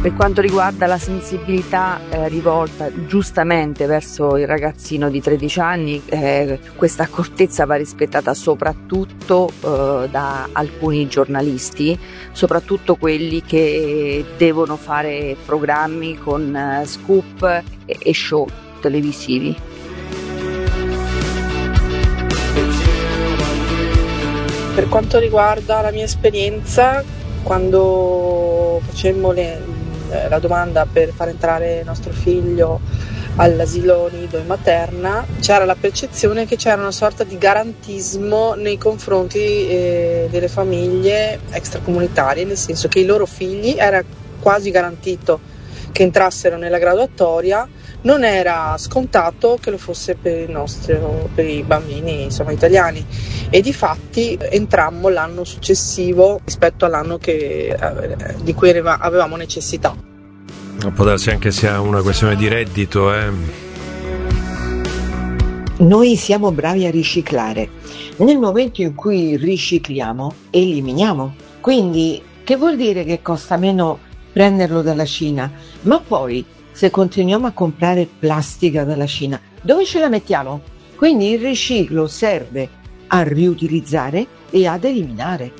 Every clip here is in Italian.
Per quanto riguarda la sensibilità rivolta giustamente verso il ragazzino di 13 anni, questa accortezza va rispettata soprattutto da alcuni giornalisti, soprattutto quelli che devono fare programmi con scoop e show televisivi. Per quanto riguarda la mia esperienza, quando facemmo la domanda per far entrare nostro figlio all'asilo nido e materna, c'era la percezione che c'era una sorta di garantismo nei confronti delle famiglie extracomunitarie, nel senso che i loro figli era quasi garantito che entrassero nella graduatoria, non era scontato che lo fosse per i bambini italiani, e difatti entrammo l'anno successivo rispetto all'anno di cui avevamo necessità. Può darsi anche sia una questione di reddito. Noi siamo bravi a riciclare. Nel momento in cui ricicliamo, eliminiamo. Quindi, che vuol dire che costa meno prenderlo dalla Cina? Ma poi, se continuiamo a comprare plastica dalla Cina, dove ce la mettiamo? Quindi il riciclo serve a riutilizzare e ad eliminare.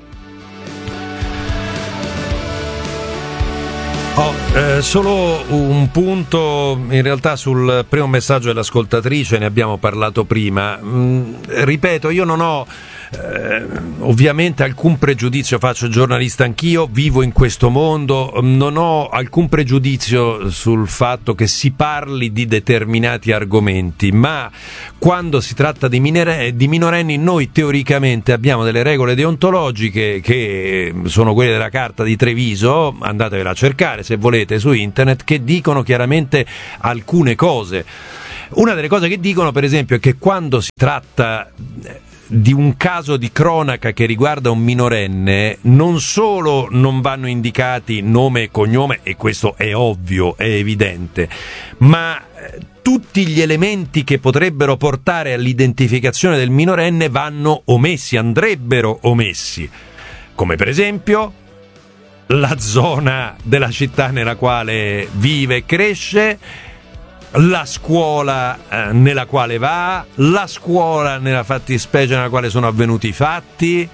Solo un punto in realtà sul primo messaggio dell'ascoltatrice, ne abbiamo parlato prima. Ripeto, io non ho ovviamente alcun pregiudizio, faccio giornalista anch'io, vivo in questo mondo, non ho alcun pregiudizio sul fatto che si parli di determinati argomenti, ma quando si tratta di minorenni noi teoricamente abbiamo delle regole deontologiche che sono quelle della Carta di Treviso, andatevela a cercare se volete su internet, che dicono chiaramente alcune cose. Una delle cose che dicono, per esempio, è che quando si tratta di un caso di cronaca che riguarda un minorenne, non solo non vanno indicati nome e cognome, e questo è ovvio, è evidente, ma tutti gli elementi che potrebbero portare all'identificazione del minorenne vanno omessi, andrebbero omessi, come per esempio la zona della città nella quale vive e cresce, la scuola nella quale va, la scuola nella fattispecie nella quale sono avvenuti i fatti,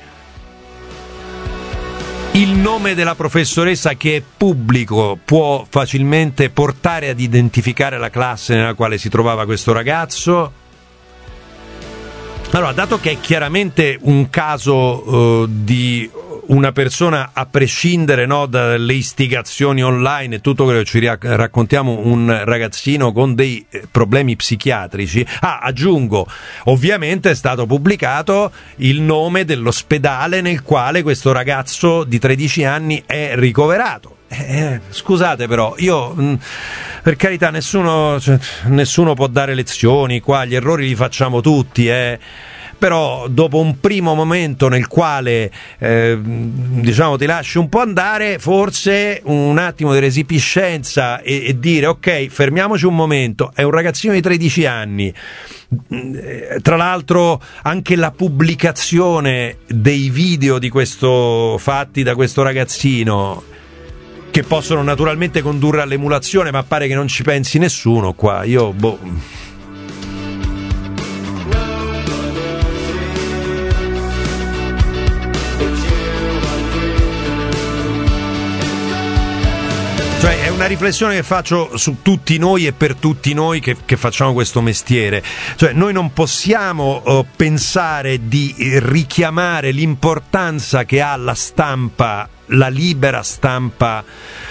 il nome della professoressa che è pubblico può facilmente portare ad identificare la classe nella quale si trovava questo ragazzo. Allora, dato che è chiaramente un caso di una persona, a prescindere dalle istigazioni online e tutto quello che ci raccontiamo, un ragazzino con dei problemi psichiatrici. Aggiungo, ovviamente è stato pubblicato il nome dell'ospedale nel quale questo ragazzo di 13 anni è ricoverato. Scusate, però io, per carità, nessuno può dare lezioni qua, gli errori li facciamo tutti, però dopo un primo momento nel quale ti lasci un po' andare, forse un attimo di resipiscenza e dire ok, fermiamoci un momento, è un ragazzino di 13 anni. Tra l'altro anche la pubblicazione dei video di questo fatti da questo ragazzino, che possono naturalmente condurre all'emulazione, ma pare che non ci pensi nessuno qua. Cioè, è una riflessione che faccio su tutti noi e per tutti noi che facciamo questo mestiere. Cioè, noi non possiamo pensare di richiamare l'importanza che ha la stampa, la libera stampa,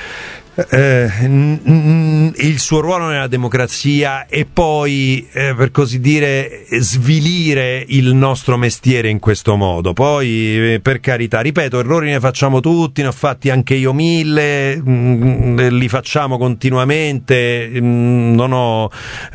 il suo ruolo nella democrazia, e poi per così dire svilire il nostro mestiere in questo modo. Poi per carità, ripeto, errori ne facciamo tutti, ne ho fatti anche io 1000, li facciamo continuamente, non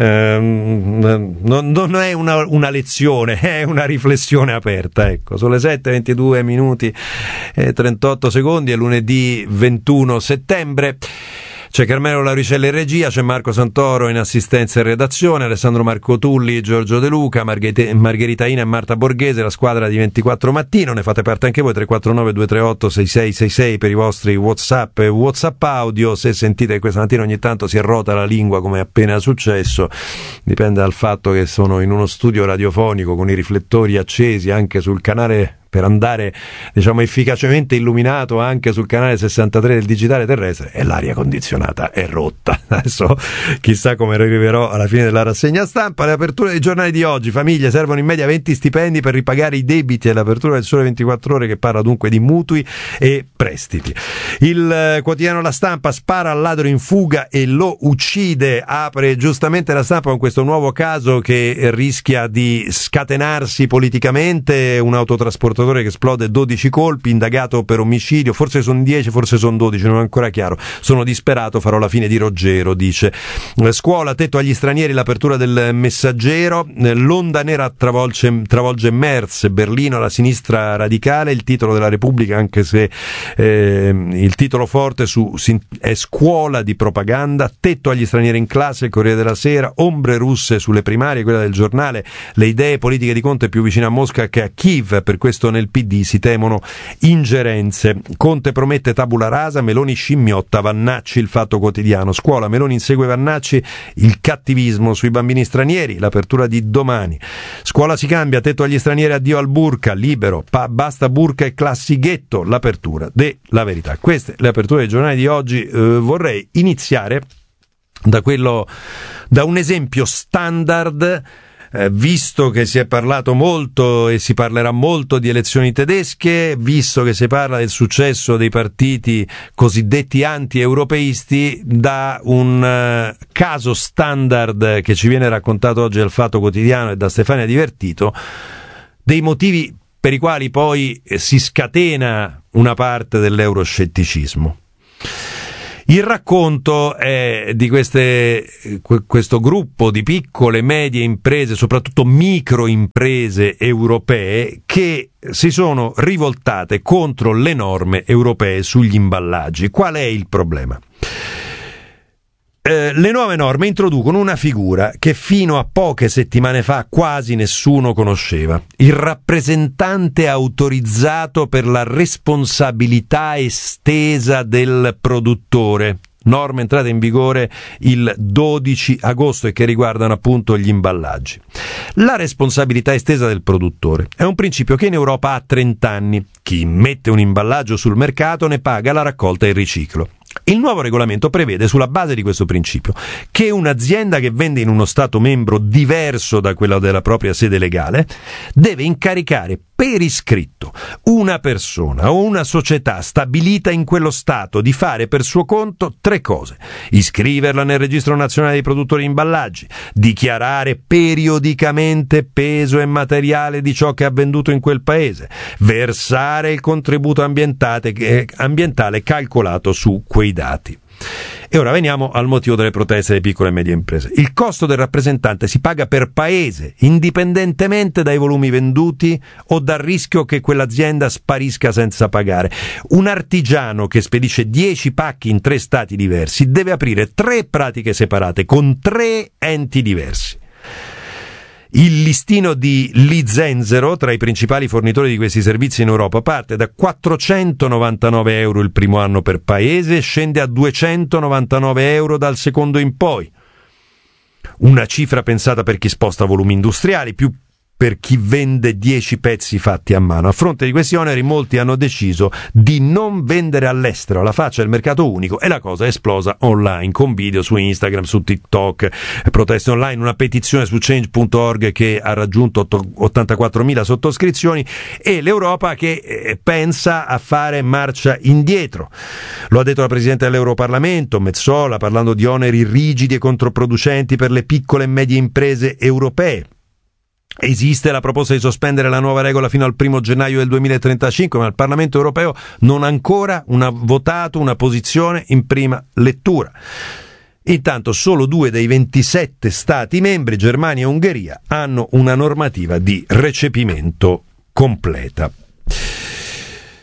è una lezione, è una riflessione aperta. Ecco, sono le 7:22 minuti e 38 secondi, è lunedì 21 settembre. C'è Carmelo Lauricelli in regia, c'è Marco Santoro in assistenza e redazione, Alessandro Marco Tulli, Giorgio De Luca, Margherita Ina e Marta Borghese, la squadra di 24 Mattino. Ne fate parte anche voi, 349 238 6666 per i vostri WhatsApp e WhatsApp audio. Se sentite che questa mattina ogni tanto si arrota la lingua, come è appena successo, dipende dal fatto che sono in uno studio radiofonico con i riflettori accesi anche sul canale, per andare, diciamo, efficacemente illuminato anche sul canale 63 del digitale terrestre, e l'aria condizionata è rotta. Adesso chissà come arriverò alla fine della rassegna stampa. Le aperture dei giornali di oggi: famiglie, servono in media 20 stipendi per ripagare i debiti, e l'apertura del Sole 24 Ore che parla dunque di mutui e prestiti. Il quotidiano La Stampa: spara al ladro in fuga e lo uccide. Apre giustamente La Stampa con questo nuovo caso che rischia di scatenarsi politicamente: un autotrasportatore che esplode 12 colpi, indagato per omicidio, forse sono 10, forse sono 12, non è ancora chiaro. Sono disperato, farò la fine di Ruggero, dice. Scuola, tetto agli stranieri, l'apertura del Messaggero. L'onda nera travolge Merz, Berlino, la sinistra radicale, il titolo della Repubblica, anche se il titolo forte è scuola di propaganda. Tetto agli stranieri in classe, il Corriere della Sera. Ombre russe sulle primarie, quella del Giornale. Le idee politiche di Conte più vicine a Mosca che a Kiev, per questo nel PD si temono ingerenze. Conte promette tabula rasa, Meloni scimmiotta Vannacci, il Fatto Quotidiano. Scuola, Meloni insegue Vannacci, il cattivismo sui bambini stranieri, l'apertura di Domani. Scuola si cambia, tetto agli stranieri, addio al burka, Libero, basta burka e classi ghetto, l'apertura della Verità. Queste le aperture dei giornali di oggi. Vorrei iniziare da un esempio standard. Visto che si è parlato molto e si parlerà molto di elezioni tedesche, visto che si parla del successo dei partiti cosiddetti anti-europeisti, da un caso standard che ci viene raccontato oggi dal Fatto Quotidiano e da Stefania Divertito, dei motivi per i quali poi si scatena una parte dell'euroscetticismo. Il racconto è di questo gruppo di piccole, medie imprese, soprattutto microimprese europee, che si sono rivoltate contro le norme europee sugli imballaggi. Qual è il problema? Le nuove norme introducono una figura che fino a poche settimane fa quasi nessuno conosceva: il rappresentante autorizzato per la responsabilità estesa del produttore. Norme entrate in vigore il 12 agosto e che riguardano appunto gli imballaggi. La responsabilità estesa del produttore è un principio che in Europa ha 30 anni. Chi mette un imballaggio sul mercato ne paga la raccolta e il riciclo. Il nuovo regolamento prevede, sulla base di questo principio, che un'azienda che vende in uno Stato membro diverso da quello della propria sede legale deve incaricare per iscritto una persona o una società stabilita in quello Stato di fare per suo conto 3 cose: iscriverla nel Registro Nazionale dei Produttori di Imballaggi, dichiarare periodicamente peso e materiale di ciò che ha venduto in quel paese, versare il contributo ambientale calcolato su quei dati. E ora veniamo al motivo delle proteste delle piccole e medie imprese. Il costo del rappresentante si paga per paese, indipendentemente dai volumi venduti o dal rischio che quell'azienda sparisca senza pagare. Un artigiano che spedisce 10 pacchi in 3 stati diversi deve aprire 3 pratiche separate con 3 enti diversi. Il listino di Li-Zenzero, tra i principali fornitori di questi servizi in Europa, parte da 499 euro il primo anno per paese e scende a 299 euro dal secondo in poi. Una cifra pensata per chi sposta volumi industriali, più per chi vende 10 pezzi fatti a mano. A fronte di questi oneri molti hanno deciso di non vendere all'estero alla faccia del mercato unico e la cosa è esplosa online, con video su Instagram, su TikTok, proteste online, una petizione su change.org che ha raggiunto 84.000 sottoscrizioni, e l'Europa che pensa a fare marcia indietro. Lo ha detto la Presidente dell'Europarlamento, Metsola, parlando di oneri rigidi e controproducenti per le piccole e medie imprese europee. Esiste la proposta di sospendere la nuova regola fino al 1 gennaio del 2035, ma il Parlamento europeo non ha ancora votato una posizione in prima lettura. Intanto solo 2 dei 27 Stati membri, Germania e Ungheria, hanno una normativa di recepimento completa.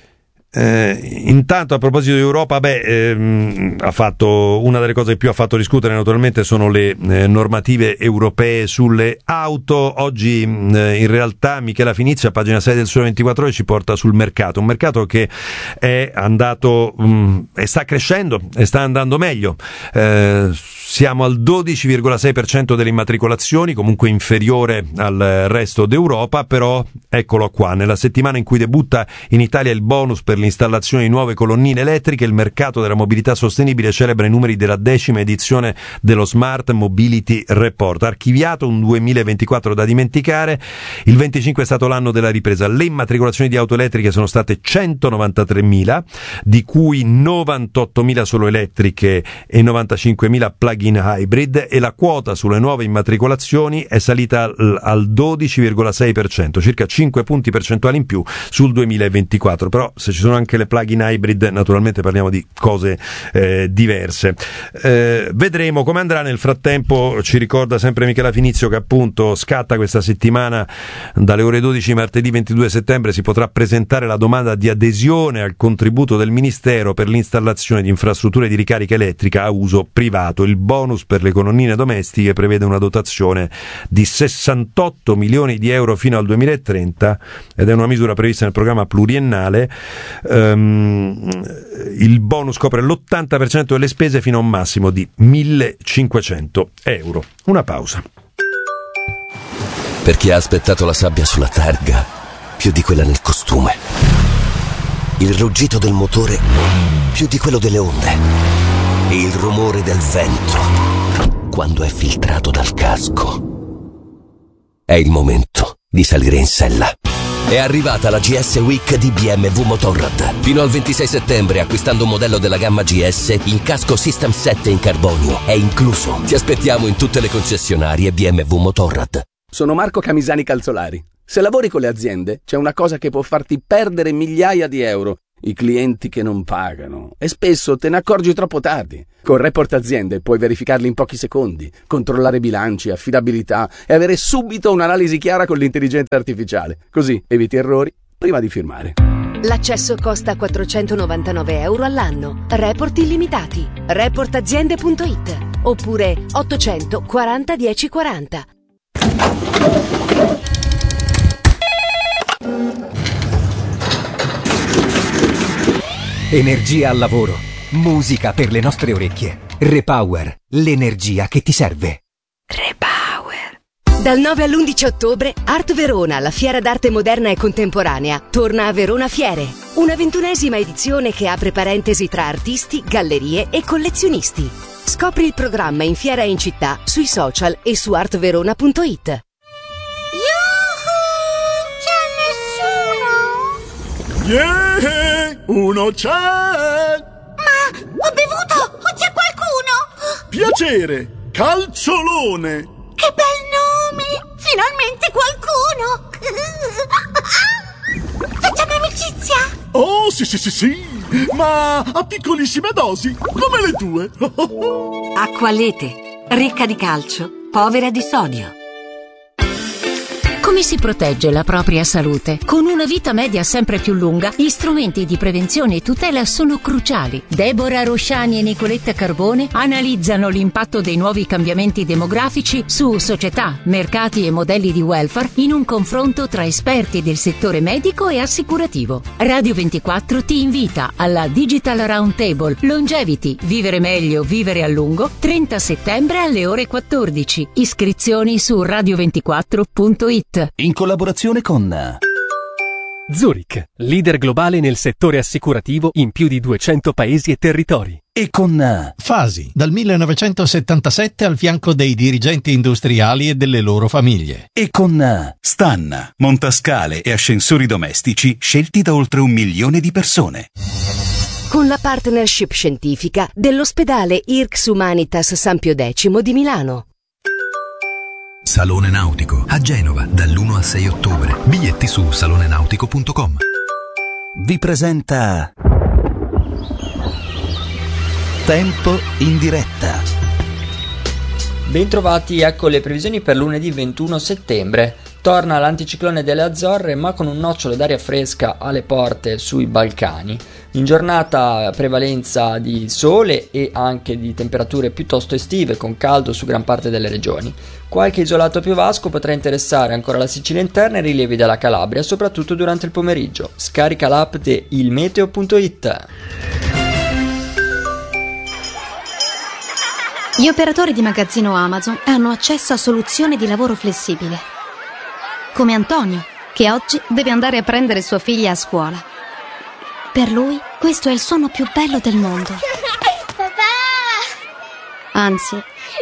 Intanto, a proposito di Europa, ha fatto una delle cose che più ha fatto discutere naturalmente sono le normative europee sulle auto. Oggi in realtà Michela Finizia, pagina 6 del Sole 24 Ore, ci porta sul mercato, un mercato che è andato e sta crescendo e sta andando meglio. Siamo al 12,6% delle immatricolazioni, comunque inferiore al resto d'Europa, però eccolo qua, nella settimana in cui debutta in Italia il bonus per l'installazione di nuove colonnine elettriche, il mercato della mobilità sostenibile celebra i numeri della 10ª edizione dello Smart Mobility Report. Archiviato un 2024 da dimenticare, il 25 è stato l'anno della ripresa. Le immatricolazioni di auto elettriche sono state 193.000, di cui 98.000 solo elettriche e 95.000 plug-in hybrid, e la quota sulle nuove immatricolazioni è salita al 12,6%, circa 5 punti percentuali in più sul 2024. Però se ci sono anche le plug-in hybrid, naturalmente parliamo di cose diverse. Vedremo come andrà. Nel frattempo ci ricorda sempre Michela Finizio che appunto scatta questa settimana dalle ore 12 martedì 22 settembre si potrà presentare la domanda di adesione al contributo del Ministero per l'installazione di infrastrutture di ricarica elettrica a uso privato. Il bonus per le colonnine domestiche prevede una dotazione di 68 milioni di euro fino al 2030 ed è una misura prevista nel programma pluriennale. Il bonus copre l'80% delle spese fino a un massimo di 1.500 euro. Una pausa. Per chi ha aspettato la sabbia sulla targa più di quella nel costume, il ruggito del motore più di quello delle onde, e il rumore del vento quando è filtrato dal casco. È il momento di salire in sella. È arrivata la GS Week di BMW Motorrad. Fino al 26 settembre, acquistando un modello della gamma GS, il casco System 7 in carbonio è incluso. Ti aspettiamo in tutte le concessionarie BMW Motorrad. Sono Marco Camisani Calzolari. Se lavori con le aziende, c'è una cosa che può farti perdere migliaia di euro: i clienti che non pagano, e spesso te ne accorgi troppo tardi. Con Report Aziende puoi verificarli in pochi secondi, controllare bilanci, affidabilità e avere subito un'analisi chiara con l'intelligenza artificiale. Così eviti errori prima di firmare. L'accesso costa 499 euro all'anno. Report illimitati. Reportaziende.it oppure 840 1040. Energia al lavoro, musica per le nostre orecchie. Repower, l'energia che ti serve. Repower. Dal 9 all'11 ottobre, Art Verona, la fiera d'arte moderna e contemporanea, torna a Verona Fiere. Una 21ª edizione che apre parentesi tra artisti, gallerie e collezionisti. Scopri il programma in fiera e in città, sui social e su artverona.it. Yeah, uno c'è! Ma ho bevuto! O c'è qualcuno? Piacere, Calciolone! Che bel nome! Finalmente qualcuno! Facciamo amicizia? Oh, sì, ma a piccolissime dosi, come le tue. Acqualete, ricca di calcio, povera di sodio. Come si protegge la propria salute? Con una vita media sempre più lunga, gli strumenti di prevenzione e tutela sono cruciali. Deborah Rosciani e Nicoletta Carbone analizzano l'impatto dei nuovi cambiamenti demografici su società, mercati e modelli di welfare in un confronto tra esperti del settore medico e assicurativo. Radio 24 ti invita alla Digital Roundtable Longevity, vivere meglio, vivere a lungo, 30 settembre alle ore 14. Iscrizioni su radio24.it. In collaborazione con Zurich, leader globale nel settore assicurativo in più di 200 paesi e territori. E con Fasi, dal 1977 al fianco dei dirigenti industriali e delle loro famiglie. E con Stan, montascale e ascensori domestici scelti da oltre 1 milione di persone. Con la partnership scientifica dell'ospedale IRCS Humanitas San Pio X di Milano. Salone Nautico a Genova dall'1 al 6 ottobre. Biglietti su salonenautico.com. Vi presenta Tempo in diretta. Bentrovati, ecco le previsioni per lunedì 21 settembre. Torna l'anticiclone delle Azzorre, ma con un nocciolo d'aria fresca alle porte sui Balcani. In giornata prevalenza di sole e anche di temperature piuttosto estive, con caldo su gran parte delle regioni. Qualche isolato piovasco potrà interessare ancora la Sicilia interna e rilievi della Calabria, soprattutto durante il pomeriggio. Scarica l'app di ilmeteo.it. Gli operatori di magazzino Amazon hanno accesso a soluzioni di lavoro flessibile. Come Antonio, che oggi deve andare a prendere sua figlia a scuola. Per lui, questo è il suono più bello del mondo. Papà! Anzi,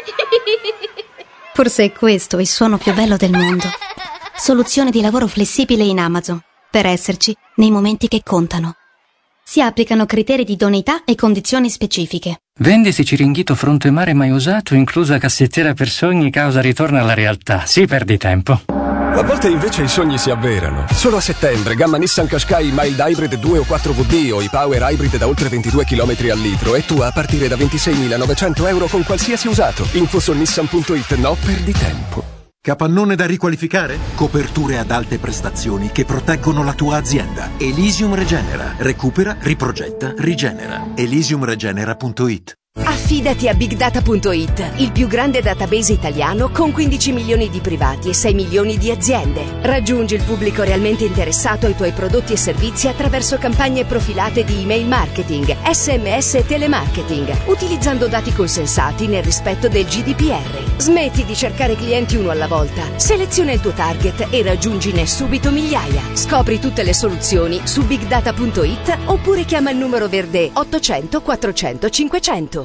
forse è questo il suono più bello del mondo. Soluzione di lavoro flessibile in Amazon, per esserci nei momenti che contano. Si applicano criteri di idoneità e condizioni specifiche. Vendisi Ciringhito fronte mare mai usato, inclusa cassettiera per sogni, causa ritorno alla realtà. Sì, perdi tempo. A volte invece i sogni si avverano. Solo a settembre, gamma Nissan Qashqai Mild Hybrid 2 o 4VD o i Power Hybrid da oltre 22 km al litro e tu a partire da 26.900 euro con qualsiasi usato. Info su nissan.it, no, perdi tempo. Capannone da riqualificare? Coperture ad alte prestazioni che proteggono la tua azienda. Elysium Regenera. Recupera, riprogetta, rigenera. Elysiumregenera.it. Affidati a BigData.it, il più grande database italiano con 15 milioni di privati e 6 milioni di aziende. Raggiungi il pubblico realmente interessato ai tuoi prodotti e servizi attraverso campagne profilate di email marketing, SMS e telemarketing, utilizzando dati consensati nel rispetto del GDPR. Smetti di cercare clienti uno alla volta, seleziona il tuo target e raggiungine subito migliaia. Scopri tutte le soluzioni su BigData.it oppure chiama il numero verde 800 400 500.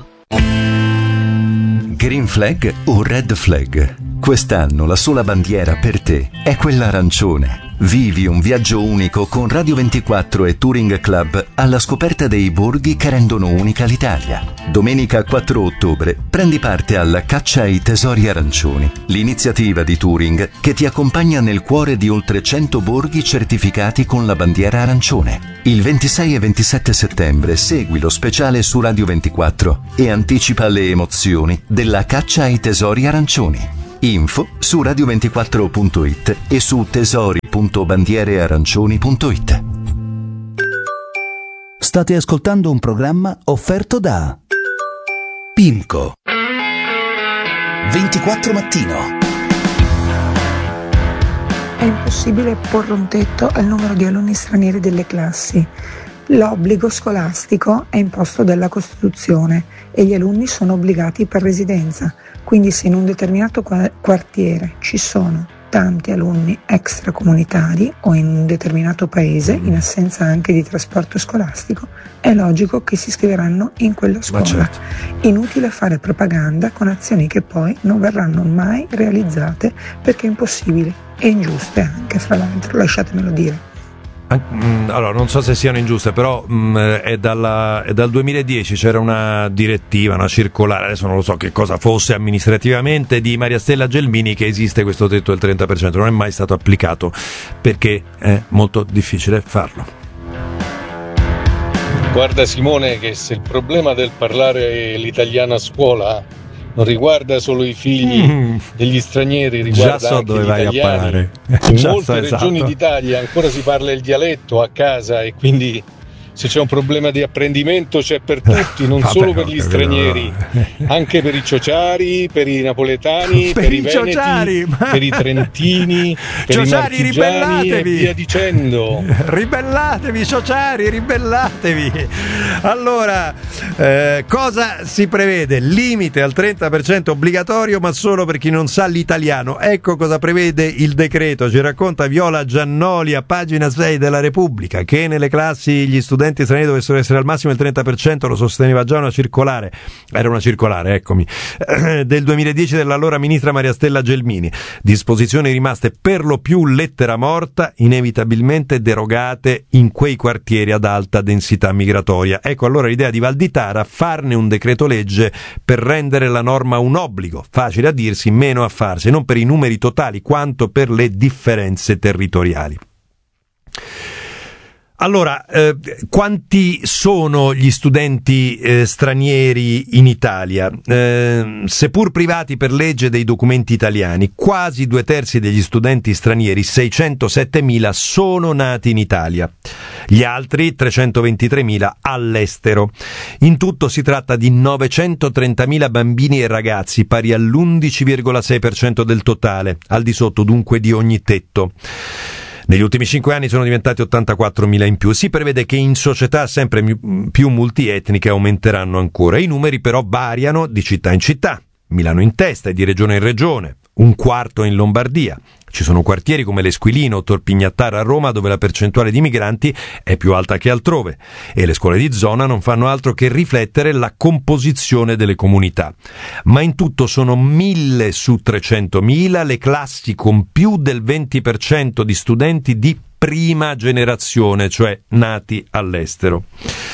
Green Flag o Red Flag? Quest'anno la sola bandiera per te è quella arancione. Vivi un viaggio unico con Radio 24 e Touring Club alla scoperta dei borghi che rendono unica l'Italia. Domenica 4 ottobre prendi parte alla Caccia ai Tesori Arancioni, l'iniziativa di Touring che ti accompagna nel cuore di oltre 100 borghi certificati con la bandiera arancione. Il 26 e 27 settembre segui lo speciale su Radio 24 e anticipa le emozioni della Caccia ai Tesori Arancioni. Info su radio24.it e su tesori.bandierearancioni.it. State ascoltando un programma offerto da PIMCO 24 Mattino. È impossibile porre un tetto al numero di alunni stranieri delle classi. L'obbligo scolastico è imposto dalla Costituzione e gli alunni sono obbligati per residenza, quindi se in un determinato quartiere ci sono tanti alunni extracomunitari o in un determinato paese, in assenza anche di trasporto scolastico, è logico che si iscriveranno in quella scuola. Certo. Inutile fare propaganda con azioni che poi non verranno mai realizzate perché è impossibile e ingiuste anche, fra l'altro, lasciatemelo dire. Allora, non so se siano ingiuste, però è dal 2010 c'era una direttiva, una circolare, adesso non lo so che cosa fosse amministrativamente, di Maria Stella Gelmini, che esiste questo tetto del 30%, non è mai stato applicato perché è molto difficile farlo. Guarda Simone, che se il problema del parlare l'italiano a scuola non riguarda solo i figli degli stranieri, riguarda già so anche dove gli vai italiani. A parare. In Già molte so, regioni esatto. d'Italia ancora si parla il dialetto a casa e quindi se c'è un problema di apprendimento c'è per tutti, non Vabbè, solo per gli stranieri, anche per i ciociari, per i napoletani, per i veneti, ciociari, per i trentini, per ciociari, i marchigiani e ribellatevi. via dicendo. Ribellatevi, ciociari, ribellatevi. Allora, cosa si prevede? Limite al 30% obbligatorio, ma solo per chi non sa l'italiano. Ecco cosa prevede il decreto. Ci racconta Viola Giannoli a pagina 6 della Repubblica, che nelle classi gli studenti stranieri dovessero essere al massimo il 30%, lo sosteneva già una circolare, eccomi, del 2010 dell'allora ministra Maria Stella Gelmini. Disposizioni rimaste per lo più lettera morta, inevitabilmente derogate in quei quartieri ad alta densità migratoria. Ecco allora l'idea di Valditara: farne un decreto legge per rendere la norma un obbligo, facile a dirsi, meno a farsi, non per i numeri totali quanto per le differenze territoriali. Allora, quanti sono gli studenti stranieri in Italia? Seppur privati per legge dei documenti italiani, quasi 2/3 degli studenti stranieri, 607.000, sono nati in Italia. Gli altri, 323.000, all'estero. In tutto si tratta di 930.000 bambini e ragazzi, pari all'11,6% del totale, al di sotto dunque di ogni tetto. Negli ultimi 5 anni sono diventati 84.000 in più. Si prevede che in società sempre più multietniche aumenteranno ancora. I numeri però variano di città in città, Milano in testa e di regione in regione, 1/4 in Lombardia. Ci sono quartieri come l'Esquilino o Tor Pignattara a Roma dove la percentuale di migranti è più alta che altrove e le scuole di zona non fanno altro che riflettere la composizione delle comunità. Ma in tutto sono 1.000 su 300.000 le classi con più del 20% di studenti di prima generazione, cioè nati all'estero.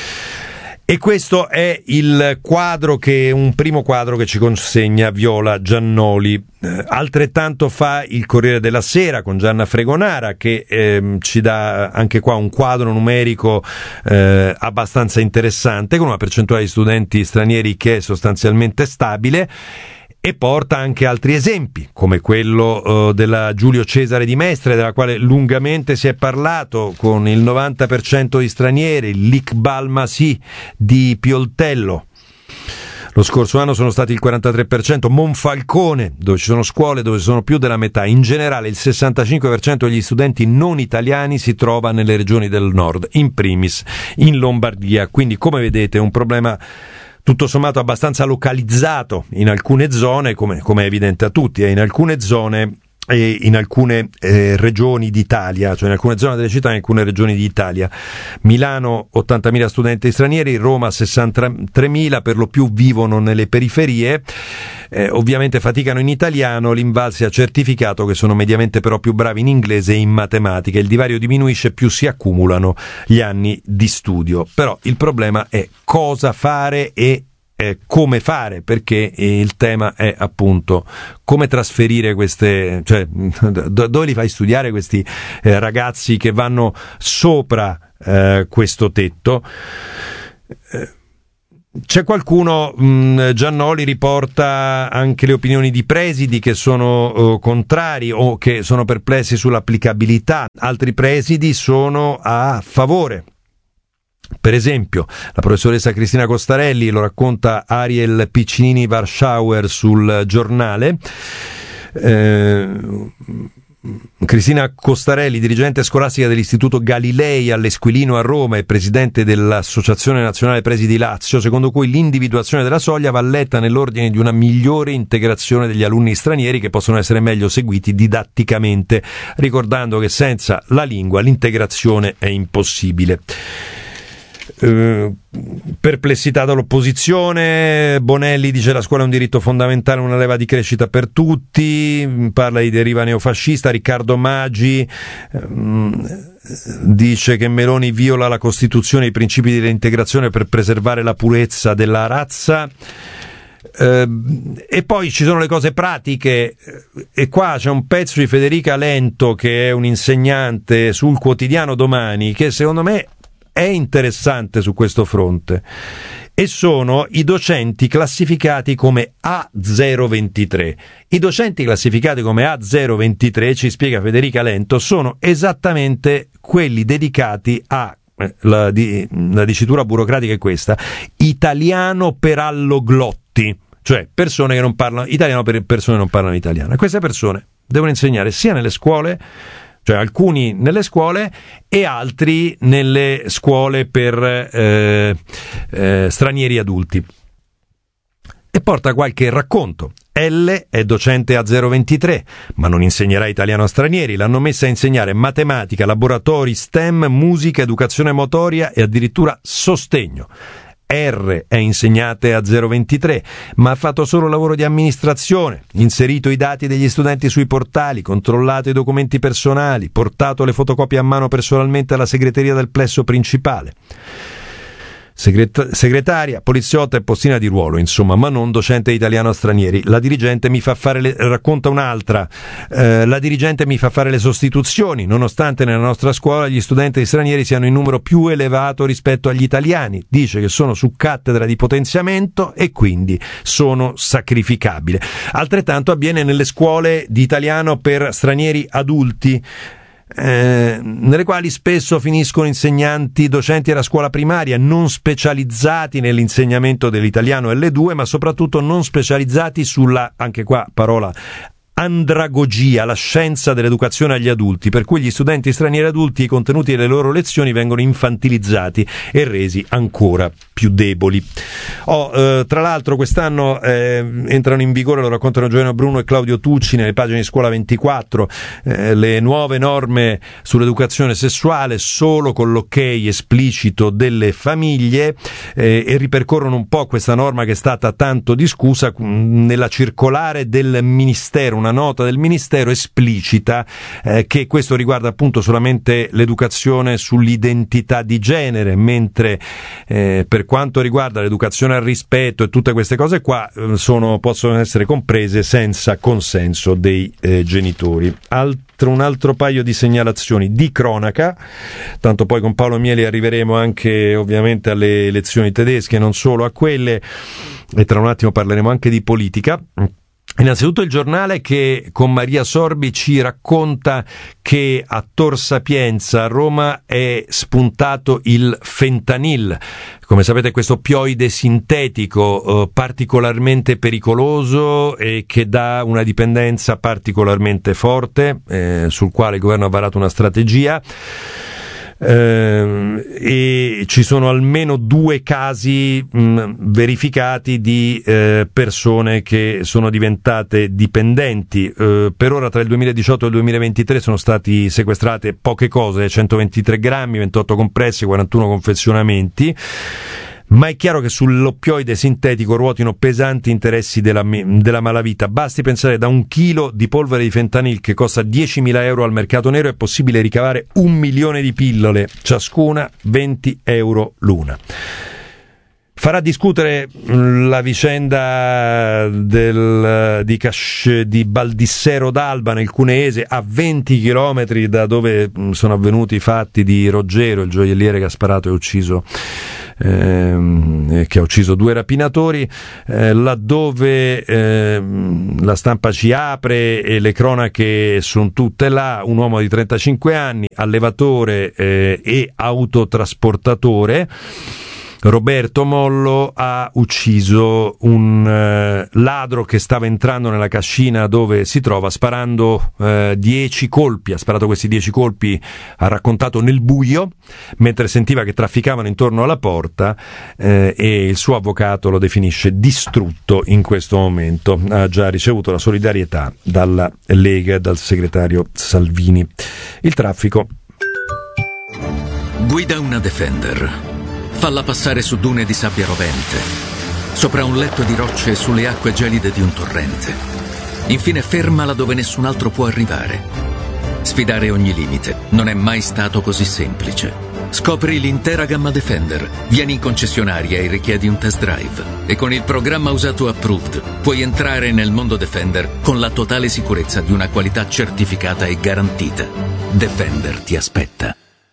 E questo è il quadro un primo quadro che ci consegna Viola Giannoli. Altrettanto fa il Corriere della Sera con Gianna Fregonara che ci dà anche qua un quadro numerico abbastanza interessante, con una percentuale di studenti stranieri che è sostanzialmente stabile. E porta anche altri esempi, come quello della Giulio Cesare di Mestre, della quale lungamente si è parlato, con il 90% di stranieri, l'Iqbal Masih di Pioltello. Lo scorso anno sono stati il 43%, Monfalcone, dove ci sono scuole dove sono più della metà. In generale il 65% degli studenti non italiani si trova nelle regioni del nord, in primis in Lombardia. Quindi, come vedete, un problema tutto sommato abbastanza localizzato in alcune zone, come è evidente a tutti, in alcune zone e in alcune regioni d'Italia, cioè in alcune zone delle città e in alcune regioni d'Italia. Milano 80.000 studenti stranieri, Roma 63.000, per lo più vivono nelle periferie, ovviamente faticano in italiano, l'Invalsi ha certificato che sono mediamente però più bravi in inglese e in matematica, il divario diminuisce più si accumulano gli anni di studio. Però il problema è cosa fare e come fare, perché il tema è appunto come trasferire queste, cioè dove li fai studiare questi ragazzi che vanno sopra questo tetto. C'è qualcuno, Giannoli riporta anche le opinioni di presidi che sono contrari o che sono perplessi sull'applicabilità, altri presidi sono a favore. Per esempio, la professoressa Cristina Costarelli, lo racconta Ariel Piccinini Warschauer sul Giornale. Cristina Costarelli, dirigente scolastica dell'Istituto Galilei all'Esquilino a Roma e presidente dell'Associazione Nazionale Presidi Lazio, secondo cui l'individuazione della soglia va letta nell'ordine di una migliore integrazione degli alunni stranieri che possono essere meglio seguiti didatticamente, ricordando che senza la lingua l'integrazione è impossibile. Perplessità dall'opposizione. Bonelli dice la scuola è un diritto fondamentale, una leva di crescita per tutti, parla di deriva neofascista. Riccardo Maggi dice che Meloni viola la Costituzione e i principi dell'integrazione per preservare la purezza della razza. E poi ci sono le cose pratiche, e qua c'è un pezzo di Federica Lento, che è un'insegnante sul quotidiano Domani, che secondo me è interessante su questo fronte, e sono i docenti classificati come A023. I docenti classificati come A023, ci spiega Federica Lento, sono esattamente quelli dedicati a la dicitura burocratica è questa: italiano per alloglotti, cioè persone che non parlano italiano per persone che non parlano italiano. E queste persone devono insegnare sia nelle scuole, cioè alcuni nelle scuole e altri nelle scuole per stranieri adulti. E porta qualche racconto. L è docente A023, ma non insegnerà italiano a stranieri, l'hanno messa a insegnare matematica, laboratori, STEM, musica, educazione motoria e addirittura sostegno. R è insegnante a 023, ma ha fatto solo lavoro di amministrazione, inserito i dati degli studenti sui portali, controllato i documenti personali, portato le fotocopie a mano personalmente alla segreteria del plesso principale. segretaria, poliziotta e postina di ruolo, insomma, ma non docente di italiano a stranieri. La dirigente mi fa fare racconta un'altra, la dirigente mi fa fare le sostituzioni, nonostante nella nostra scuola gli studenti stranieri siano in numero più elevato rispetto agli italiani. Dice che sono su cattedra di potenziamento e quindi sono sacrificabile. Altrettanto avviene nelle scuole di italiano per stranieri adulti, nelle quali spesso finiscono insegnanti docenti della scuola primaria non specializzati nell'insegnamento dell'italiano L2, ma soprattutto non specializzati sulla, anche qua parola, andragogia, la scienza dell'educazione agli adulti, per cui gli studenti stranieri adulti e i contenuti delle loro lezioni vengono infantilizzati e resi ancora più deboli. Tra l'altro quest'anno entrano in vigore, lo raccontano Giovanni Bruno e Claudio Tucci nelle pagine di Scuola 24, le nuove norme sull'educazione sessuale solo con l'ok esplicito delle famiglie, e ripercorrono un po' questa norma che è stata tanto discussa. Nella circolare del Ministero, una nota del Ministero esplicita che questo riguarda appunto solamente l'educazione sull'identità di genere, mentre per quanto riguarda l'educazione al rispetto e tutte queste cose qua possono essere comprese senza consenso dei genitori. Un altro paio di segnalazioni di cronaca, tanto poi con Paolo Mieli arriveremo anche ovviamente alle elezioni tedesche, non solo a quelle, e tra un attimo parleremo anche di politica. Innanzitutto il giornale che con Maria Sorbi ci racconta che a Tor Sapienza a Roma è spuntato il fentanil. Come sapete, questo oppioide sintetico particolarmente pericoloso e che dà una dipendenza particolarmente forte, sul quale il governo ha varato una strategia. E ci sono almeno 2 casi verificati di persone che sono diventate dipendenti. Per ora tra il 2018 e il 2023 sono stati sequestrate poche cose, 123 grammi, 28 compressi, 41 confezionamenti. Ma è chiaro che sull'oppioide sintetico ruotino pesanti interessi della malavita. Basti pensare, da 1 chilo di polvere di fentanil che costa 10.000 euro al mercato nero è possibile ricavare 1 milione di pillole, ciascuna 20 euro l'una. Farà discutere la vicenda di Baldissero d'Alba nel Cuneese, a 20 chilometri da dove sono avvenuti i fatti di Roggero, il gioielliere che ha sparato e ucciso che ha ucciso 2 rapinatori, laddove la stampa ci apre e le cronache sono tutte là. Un uomo di 35 anni, allevatore e autotrasportatore, Roberto Mollo, ha ucciso un ladro che stava entrando nella cascina dove si trova sparando 10 colpi. Ha sparato questi 10 colpi, ha raccontato, nel buio, mentre sentiva che trafficavano intorno alla porta, e il suo avvocato lo definisce distrutto in questo momento. Ha già ricevuto la solidarietà dalla Lega e dal segretario Salvini. Il traffico. Guida una Defender. Falla passare su dune di sabbia rovente, sopra un letto di rocce e sulle acque gelide di un torrente. Infine fermala dove nessun altro può arrivare. Sfidare ogni limite non è mai stato così semplice. Scopri l'intera gamma Defender. Vieni in concessionaria e richiedi un test drive. E con il programma Usato Approved puoi entrare nel mondo Defender con la totale sicurezza di una qualità certificata e garantita. Defender ti aspetta.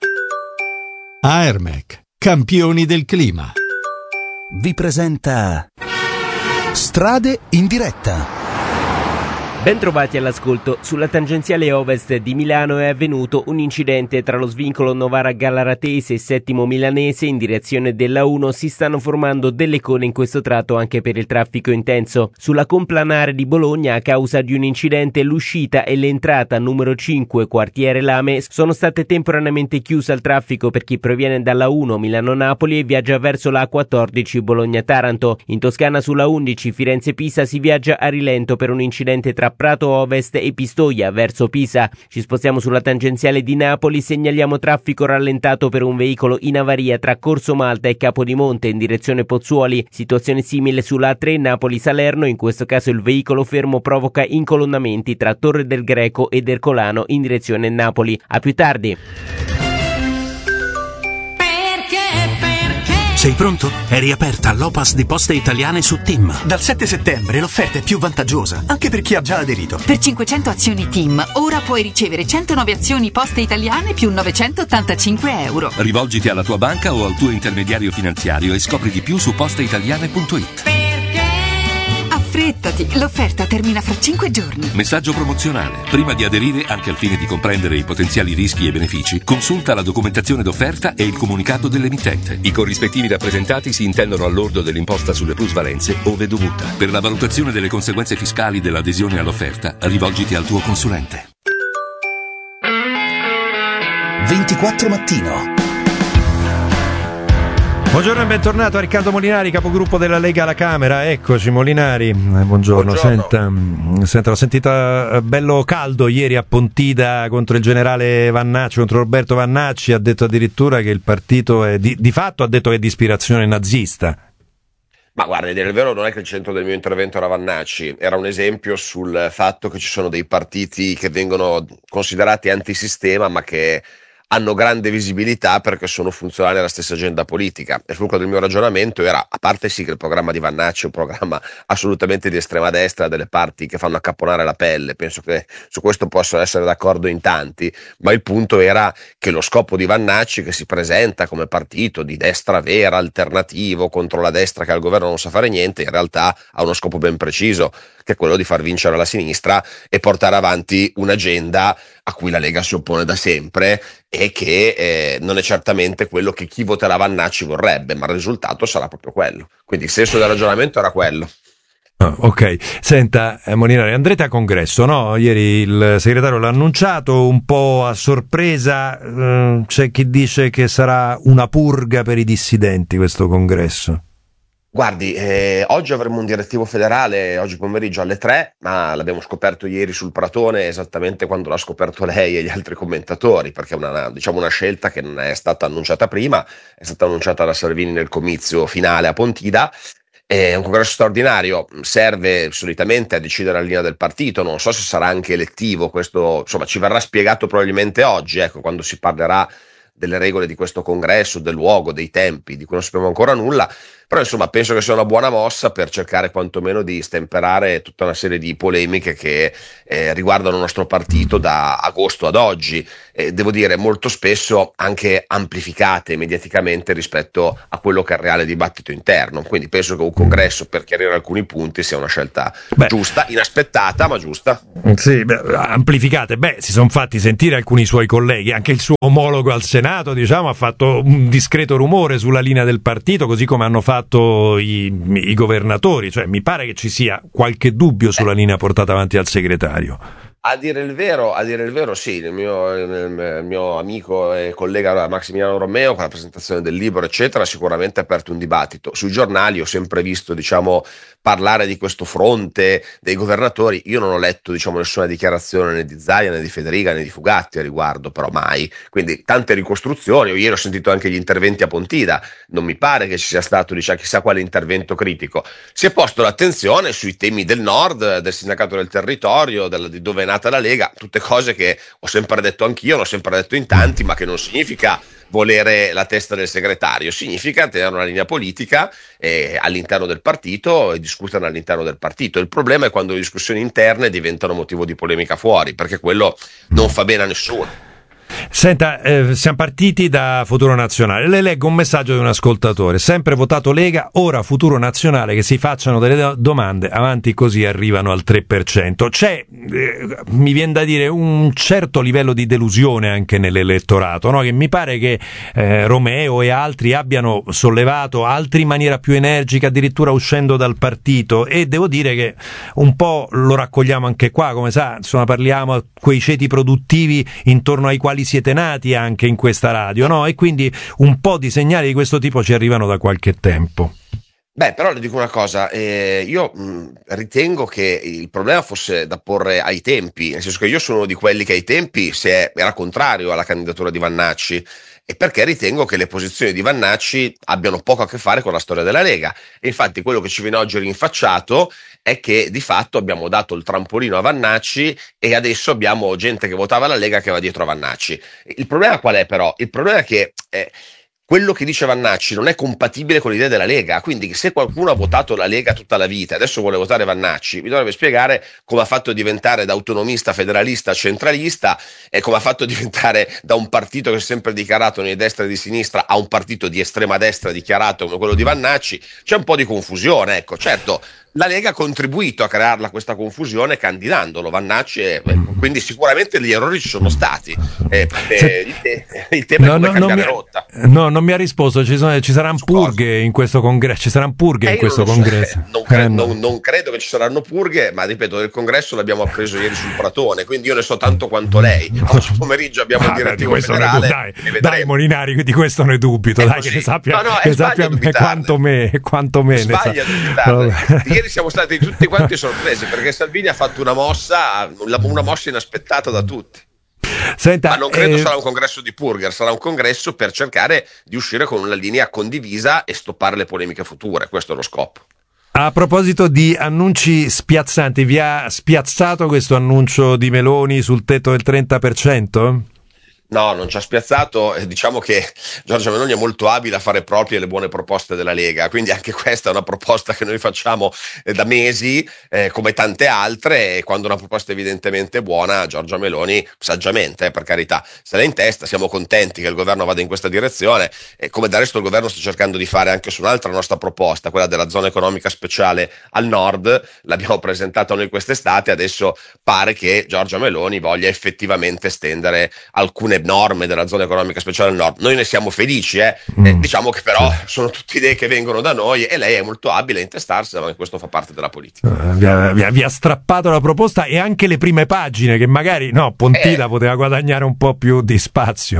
Aermec, campioni del clima, vi presenta Strade in diretta. Ben trovati all'ascolto. Sulla tangenziale ovest di Milano è avvenuto un incidente tra lo svincolo Novara-Gallaratese e Settimo Milanese in direzione della 1. Si stanno formando delle code in questo tratto anche per il traffico intenso. Sulla complanare di Bologna, a causa di un incidente, l'uscita e l'entrata numero 5 quartiere Lame sono state temporaneamente chiuse al traffico per chi proviene dalla 1 Milano-Napoli e viaggia verso la A14 Bologna-Taranto. In Toscana sulla 11 Firenze-Pisa si viaggia a rilento per un incidente tra Prato Ovest e Pistoia verso Pisa. Ci spostiamo sulla tangenziale di Napoli, segnaliamo traffico rallentato per un veicolo in avaria tra Corso Malta e Capodimonte in direzione Pozzuoli. Situazione simile sulla A3 Napoli-Salerno, in questo caso il veicolo fermo provoca incolonnamenti tra Torre del Greco ed Ercolano in direzione Napoli. A più tardi. Perché Sei pronto? È riaperta l'Opas di Poste Italiane su TIM. Dal 7 settembre l'offerta è più vantaggiosa, anche per chi ha già aderito. Per 500 azioni TIM, ora puoi ricevere 109 azioni Poste Italiane più 985 euro. Rivolgiti alla tua banca o al tuo intermediario finanziario e scopri di più su posteitaliane.it. Affrettati, l'offerta termina fra 5 giorni. Messaggio promozionale. Prima di aderire, anche al fine di comprendere i potenziali rischi e benefici, consulta la documentazione d'offerta e il comunicato dell'emittente. I corrispettivi rappresentati si intendono al lordo dell'imposta sulle plusvalenze ove dovuta. Per la valutazione delle conseguenze fiscali dell'adesione all'offerta, rivolgiti al tuo consulente. 24 mattino. Buongiorno e bentornato a Riccardo Molinari, capogruppo della Lega alla Camera. Eccoci Molinari, buongiorno. Senta, l'ho sentita bello caldo ieri a Pontida contro il generale Vannacci, contro Roberto Vannacci. Ha detto addirittura che il partito è di fatto ha detto che è di ispirazione nazista. Ma guarda, a dire il vero non è che il centro del mio intervento era Vannacci, era un esempio sul fatto che ci sono dei partiti che vengono considerati antisistema ma che hanno grande visibilità perché sono funzionali alla stessa agenda politica. Il fulcro del mio ragionamento era, a parte sì che il programma di Vannacci è un programma assolutamente di estrema destra, delle parti che fanno accapponare la pelle, penso che su questo possono essere d'accordo in tanti, ma il punto era che lo scopo di Vannacci, che si presenta come partito di destra vera, alternativo contro la destra che al governo non sa fare niente, in realtà ha uno scopo ben preciso, che è quello di far vincere la sinistra e portare avanti un'agenda a cui la Lega si oppone da sempre e che non è certamente quello che chi voterà Vannacci vorrebbe, ma il risultato sarà proprio quello. Quindi il senso del ragionamento era quello. Ok, senta Molinari, andrete a congresso, no? Ieri il segretario l'ha annunciato un po' a sorpresa, c'è chi dice che sarà una purga per i dissidenti questo congresso. Guardi, oggi avremo un direttivo federale, oggi pomeriggio alle 3, ma l'abbiamo scoperto ieri sul Pratone, esattamente quando l'ha scoperto lei e gli altri commentatori, perché è una scelta che non è stata annunciata prima, è stata annunciata da Salvini nel comizio finale a Pontida. È un congresso straordinario, serve solitamente a decidere la linea del partito, non so se sarà anche elettivo, questo insomma ci verrà spiegato probabilmente oggi, ecco, quando si parlerà delle regole di questo congresso, del luogo, dei tempi, di cui non sappiamo ancora nulla, però insomma penso che sia una buona mossa per cercare quantomeno di stemperare tutta una serie di polemiche che riguardano il nostro partito da agosto ad oggi, devo dire molto spesso anche amplificate mediaticamente rispetto a quello che è il reale dibattito interno, quindi penso che un congresso per chiarire alcuni punti sia una scelta giusta, inaspettata ma giusta. Sì, amplificate, si sono fatti sentire alcuni suoi colleghi, anche il suo omologo al Senato diciamo ha fatto un discreto rumore sulla linea del partito, così come hanno fatto i governatori, cioè mi pare che ci sia qualche dubbio sulla linea portata avanti dal segretario. A dire il vero sì, il mio amico e collega Massimiliano Romeo con la presentazione del libro eccetera sicuramente ha aperto un dibattito. Sui giornali ho sempre visto parlare di questo fronte dei governatori, io non ho letto nessuna dichiarazione né di Zaia né di Federica né di Fugatti a riguardo, però mai, quindi tante ricostruzioni. Ieri ho sentito anche gli interventi a Pontida, non mi pare che ci sia stato chissà quale intervento critico, si è posto l'attenzione sui temi del nord, del sindacato del territorio, di dove è nata la Lega, tutte cose che ho sempre detto anch'io, l'ho sempre detto in tanti, ma che non significa volere la testa del segretario, significa tenere una linea politica all'interno del partito e discutere all'interno del partito. Il problema è quando le discussioni interne diventano motivo di polemica fuori, perché quello non fa bene a nessuno. Senta, siamo partiti da Futuro Nazionale. Le leggo un messaggio di un ascoltatore: sempre votato Lega, ora Futuro Nazionale, che si facciano delle domande, avanti così arrivano al 3%. C'è, mi viene da dire, un certo livello di delusione anche nell'elettorato, no? Che mi pare che Romeo e altri abbiano sollevato, altri in maniera più energica, addirittura uscendo dal partito, e devo dire che un po' lo raccogliamo anche qua, come sa, insomma, parliamo quei ceti produttivi intorno ai quali siete nati anche in questa radio, no? E quindi un po' di segnali di questo tipo ci arrivano da qualche tempo. Però le dico una cosa, io ritengo che il problema fosse da porre ai tempi, nel senso che io sono uno di quelli che ai tempi era contrario alla candidatura di Vannacci, e perché ritengo che le posizioni di Vannacci abbiano poco a che fare con la storia della Lega. E infatti quello che ci viene oggi rinfacciato è che di fatto abbiamo dato il trampolino a Vannacci e adesso abbiamo gente che votava la Lega che va dietro a Vannacci. Il problema qual è però? Il problema è che quello che dice Vannacci non è compatibile con l'idea della Lega, quindi se qualcuno ha votato la Lega tutta la vita e adesso vuole votare Vannacci, mi dovrebbe spiegare come ha fatto diventare da autonomista federalista a centralista e come ha fatto diventare da un partito che si è sempre dichiarato né di destra né di sinistra a un partito di estrema destra dichiarato come quello di Vannacci. C'è un po' di confusione, ecco, certo. La Lega ha contribuito a crearla questa confusione candidandolo Vannacci, quindi sicuramente gli errori ci sono stati. Il tema è come cambiare rotta. No, non mi ha risposto. Ci saranno purghe in questo congresso. Ci saranno purghe in questo congresso. Non credo che ci saranno purghe, ma ripeto, il congresso l'abbiamo appreso ieri sul Pratone, quindi io ne so tanto quanto lei. Oggi pomeriggio abbiamo il direttivo federale. Dai Molinari, di questo ne dubito. Dai, che ne sappia, quanto me. Sbaglia a dubitarne. Siamo stati tutti quanti sorpresi perché Salvini ha fatto una mossa inaspettata da tutti. Senta, ma non credo sarà un congresso di purga, sarà un congresso per cercare di uscire con una linea condivisa e stoppare le polemiche future, questo è lo scopo. A proposito di annunci spiazzanti, vi ha spiazzato questo annuncio di Meloni sul tetto del 30%? No, non ci ha spiazzato, diciamo che Giorgia Meloni è molto abile a fare proprie le buone proposte della Lega, quindi anche questa è una proposta che noi facciamo da mesi, come tante altre, e quando una proposta è evidentemente buona, Giorgia Meloni, saggiamente, per carità, se l'è in testa, siamo contenti che il governo vada in questa direzione, e come del resto il governo sta cercando di fare anche su un'altra nostra proposta, quella della zona economica speciale al nord, l'abbiamo presentata noi quest'estate, adesso pare che Giorgia Meloni voglia effettivamente estendere alcune norme della zona economica speciale al nord. Noi ne siamo felici, diciamo che però sono tutte idee che vengono da noi e lei è molto abile a intestarsela, ma questo fa parte della politica. Vi ha strappato la proposta e anche le prime pagine che magari Pontida poteva guadagnare un po' più di spazio.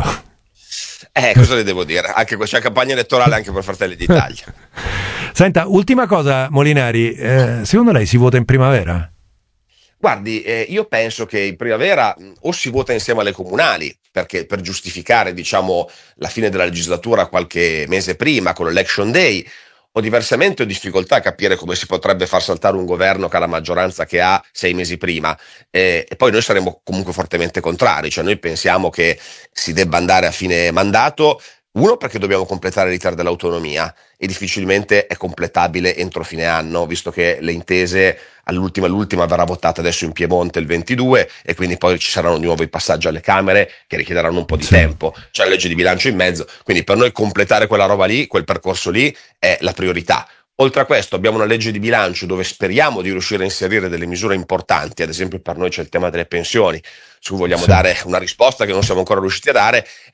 Cosa le devo dire? Anche c'è campagna elettorale anche per Fratelli d'Italia. Senta, ultima cosa Molinari, secondo lei si vota in primavera? Guardi, io penso che in primavera o si vota insieme alle comunali, perché per giustificare, diciamo, la fine della legislatura qualche mese prima con l'election day, o diversamente ho difficoltà a capire come si potrebbe far saltare un governo che ha la maggioranza che ha 6 mesi prima, e poi noi saremo comunque fortemente contrari, cioè noi pensiamo che si debba andare a fine mandato. Uno, perché dobbiamo completare l'iter dell'autonomia e difficilmente è completabile entro fine anno, visto che le intese l'ultima verrà votata adesso in Piemonte il 22 e quindi poi ci saranno di nuovo i passaggi alle Camere che richiederanno un po' di tempo, c'è la legge di bilancio in mezzo, quindi per noi completare quella roba lì, quel percorso lì è la priorità. Oltre a questo abbiamo una legge di bilancio dove speriamo di riuscire a inserire delle misure importanti, ad esempio per noi c'è il tema delle pensioni, su cui vogliamo dare una risposta che non siamo ancora riusciti a dare,